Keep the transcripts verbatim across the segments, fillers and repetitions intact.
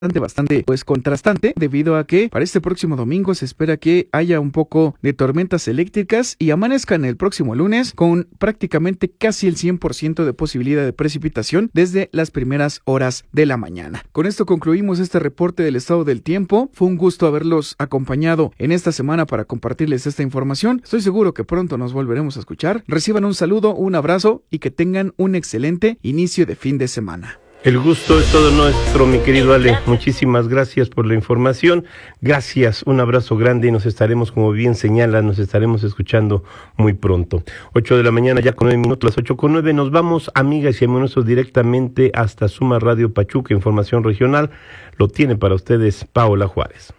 bastante, bastante pues contrastante, debido a que para este próximo domingo se espera que haya un poco de tormentas eléctricas y amanezcan el próximo lunes con prácticamente casi el cien por ciento de posibilidad de precipitación desde las primeras horas de la mañana. Con esto concluimos este reporte del estado del tiempo. Fue un gusto haberlos acompañado en esta semana para compartirles esta información. Estoy seguro que pronto nos volveremos a escuchar. Reciban un saludo, un abrazo y que tengan un excelente inicio de fin de semana. El gusto es todo nuestro, mi querido Ale. Muchísimas gracias por la información. Gracias, un abrazo grande y nos estaremos, como bien señala, nos estaremos escuchando muy pronto. Ocho de la mañana, ya con nueve minutos, las ocho con nueve. Nos vamos, amigas y amigos, directamente hasta Suma Radio Pachuca, información regional. Lo tiene para ustedes Paola Juárez.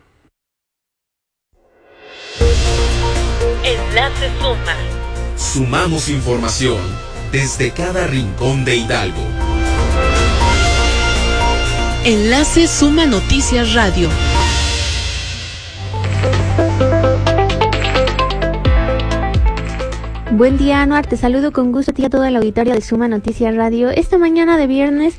Enlace Suma. Sumamos información desde cada rincón de Hidalgo. Enlace Suma Noticias Radio. Buen día, Anuar. Te saludo con gusto a ti y a toda la auditoría de Suma Noticias Radio esta mañana de viernes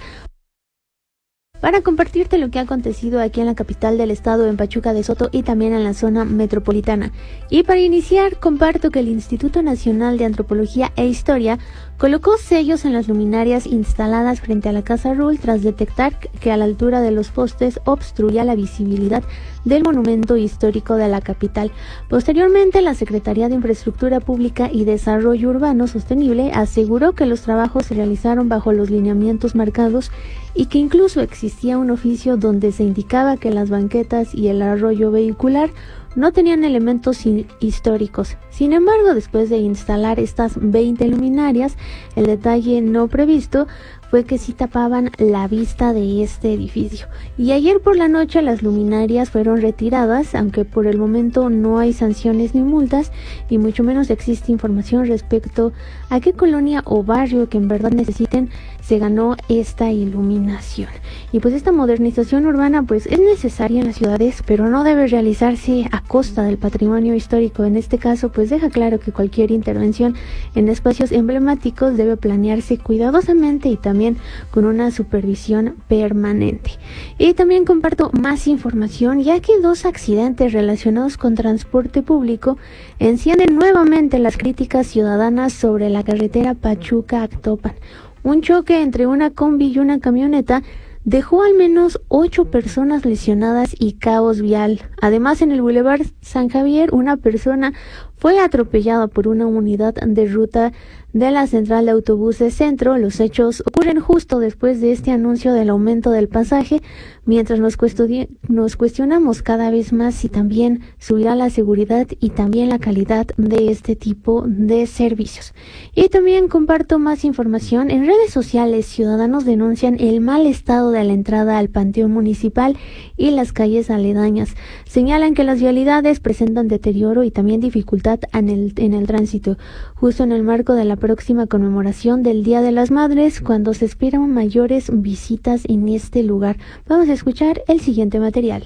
para compartirte lo que ha acontecido aquí en la capital del estado, en Pachuca de Soto y también en la zona metropolitana. Y para iniciar, comparto que el Instituto Nacional de Antropología e Historia colocó sellos en las luminarias instaladas frente a la Casa Rull tras detectar que a la altura de los postes obstruía la visibilidad del monumento histórico de la capital. Posteriormente, la Secretaría de Infraestructura Pública y Desarrollo Urbano Sostenible aseguró que los trabajos se realizaron bajo los lineamientos marcados y que incluso existía un oficio donde se indicaba que las banquetas y el arroyo vehicular no tenían elementos históricos. Sin embargo, después de instalar estas veinte luminarias, el detalle no previsto fue que sí tapaban la vista de este edificio. Y ayer por la noche las luminarias fueron retiradas, aunque por el momento no hay sanciones ni multas, y mucho menos existe información respecto a qué colonia o barrio que en verdad necesiten se ganó esta iluminación. Y pues esta modernización urbana pues es necesaria en las ciudades, pero no debe realizarse a costa del patrimonio histórico. En este caso pues deja claro que cualquier intervención en espacios emblemáticos debe planearse cuidadosamente y también con una supervisión permanente. Y también comparto más información, ya que dos accidentes relacionados con transporte público encienden nuevamente las críticas ciudadanas sobre la carretera Pachuca-Actopan. Un choque entre una combi y una camioneta dejó al menos ocho personas lesionadas y caos vial. Además, en el Boulevard San Javier, una persona fue atropellada por una unidad de ruta de la central de autobuses Centro. Los hechos ocurren justo después de este anuncio del aumento del pasaje, mientras nos, cuestodi- nos cuestionamos cada vez más si también subirá la seguridad y también la calidad de este tipo de servicios. Y también comparto más información. En redes sociales, ciudadanos denuncian el mal estado de la entrada al Panteón Municipal y las calles aledañas. Señalan que las vialidades presentan deterioro y también dificultad en el, en el tránsito, justo en el marco de la próxima conmemoración del Día de las Madres, cuando se esperan mayores visitas en este lugar. Vamos a escuchar el siguiente material.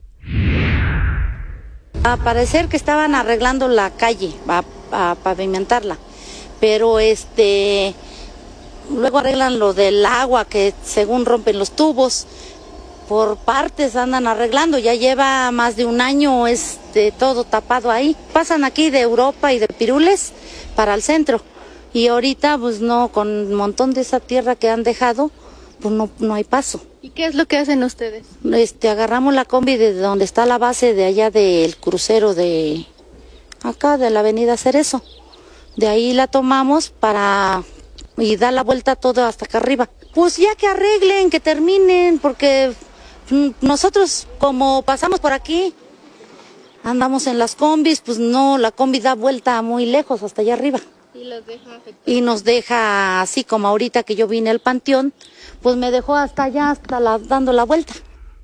A parecer que estaban arreglando la calle, a, a pavimentarla, pero este luego arreglan lo del agua, que según rompen los tubos. Por partes andan arreglando, ya lleva más de un año este todo tapado ahí. Pasan aquí de Europa y de Pirules para el centro. Y ahorita pues no, con un montón de esa tierra que han dejado, pues no, no hay paso. ¿Y qué es lo que hacen ustedes? Este, agarramos la combi de donde está la base de allá del crucero de acá de la avenida Cerezo. De ahí la tomamos para y dar la vuelta todo hasta acá arriba. Pues ya que arreglen, que terminen, porque nosotros como pasamos por aquí, andamos en las combis, pues no, la combi da vuelta muy lejos hasta allá arriba. Y los deja afectados. Y nos deja así como ahorita que yo vine al panteón, pues me dejó hasta allá, hasta la, dando la vuelta.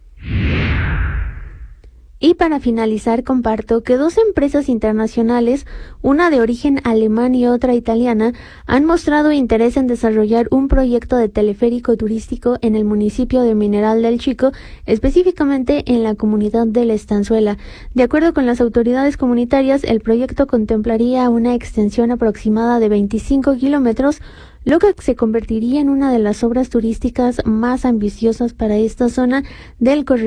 Y para finalizar, comparto que dos empresas internacionales, una de origen alemán y otra italiana, han mostrado interés en desarrollar un proyecto de teleférico turístico en el municipio de Mineral del Chico, específicamente en la comunidad de La Estanzuela. De acuerdo con las autoridades comunitarias, el proyecto contemplaría una extensión aproximada de veinticinco kilómetros, lo que se convertiría en una de las obras turísticas más ambiciosas para esta zona del corredor